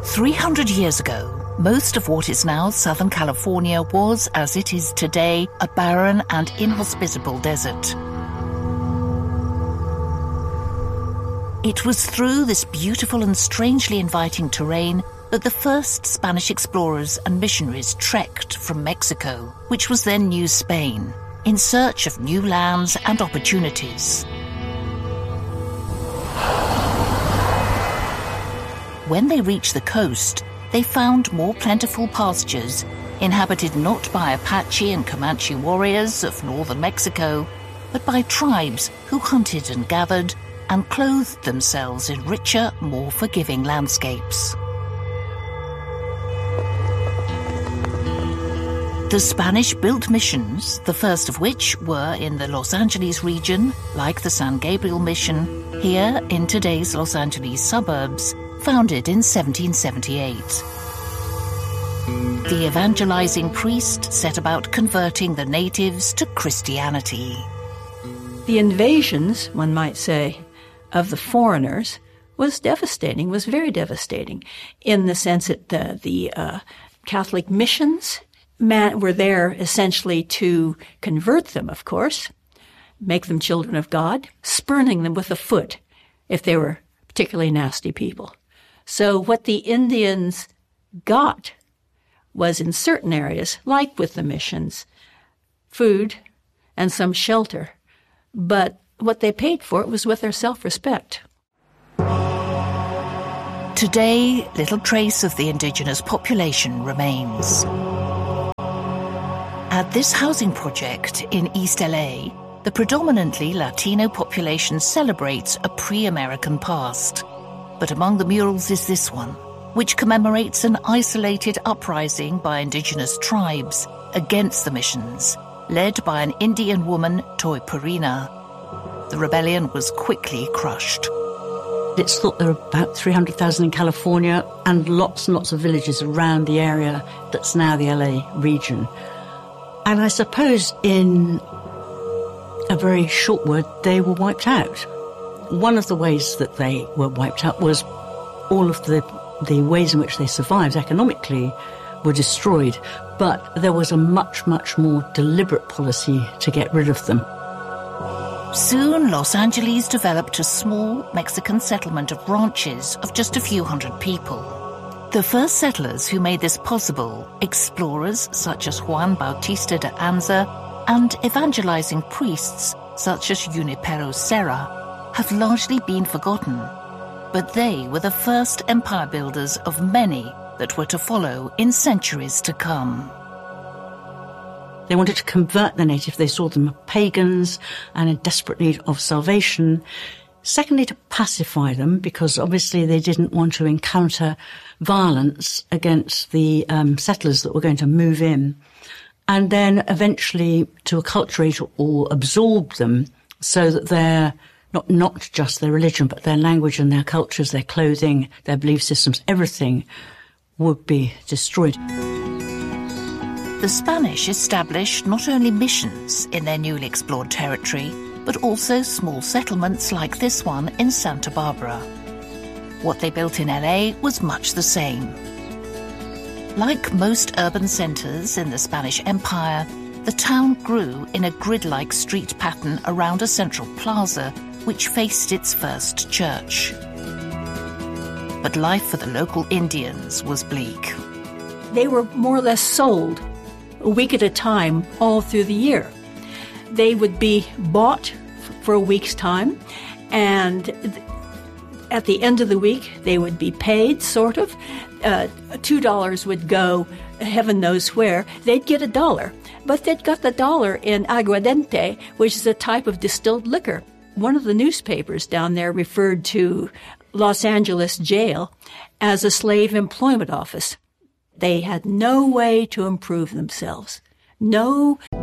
300 years ago, most of what is now Southern California was, as it is today, a barren and inhospitable desert. It was through this beautiful and strangely inviting terrain that the first Spanish explorers and missionaries trekked from Mexico, which was then New Spain, in search of new lands and opportunities. When they reached the coast, they found more plentiful pastures, inhabited not by Apache and Comanche warriors of northern Mexico, but by tribes who hunted and gathered and clothed themselves in richer, more forgiving landscapes. The Spanish built missions, the first of which were in the Los Angeles region, like the San Gabriel Mission, here in today's Los Angeles suburbs, founded in 1778. The evangelizing priest set about converting the natives to Christianity. The invasions, one might say, of the foreigners was devastating, was very devastating, in the sense that the Catholic missions were there essentially to convert them, of course, make them children of God, spurning them with a foot if they were particularly nasty people. So what the Indians got was, in certain areas, like with the missions, food and some shelter. But what they paid for it was with their self-respect. Today, little trace of the indigenous population remains. At this housing project in East LA, the predominantly Latino population celebrates a pre-American past. But among the murals is this one, which commemorates an isolated uprising by indigenous tribes against the missions, led by an Indian woman, Toy Purina. The rebellion was quickly crushed. It's thought there are about 300,000 in California and lots and lots of villages around the area that's now the LA region. And I suppose in a very short word, they were wiped out. One of the ways that they were wiped out was all of the ways in which they survived economically were destroyed. But there was a much, much more deliberate policy to get rid of them. Soon, Los Angeles developed a small Mexican settlement of ranches of just a few hundred people. The first settlers who made this possible, explorers such as Juan Bautista de Anza and evangelizing priests such as Junipero Serra, have largely been forgotten. But they were the first empire builders of many that were to follow in centuries to come. They wanted to convert the native. They saw them as pagans and in desperate need of salvation. Secondly, to pacify them, because obviously they didn't want to encounter violence against the settlers that were going to move in. And then eventually to acculturate or absorb them so that they're not just their religion, but their language and their cultures, their clothing, their belief systems, everything would be destroyed. The Spanish established not only missions in their newly explored territory, but also small settlements like this one in Santa Barbara. What they built in LA was much the same. Like most urban centers in the Spanish Empire, the town grew in a grid-like street pattern around a central plaza which faced its first church. But life for the local Indians was bleak. They were more or less sold a week at a time all through the year. They would be bought for a week's time, and at the end of the week they would be paid, sort of. $2 would go heaven knows where. They'd get $1, but they'd got the dollar in aguardiente, which is a type of distilled liquor. One of the newspapers down there referred to Los Angeles jail as a slave employment office. They had no way to improve themselves. No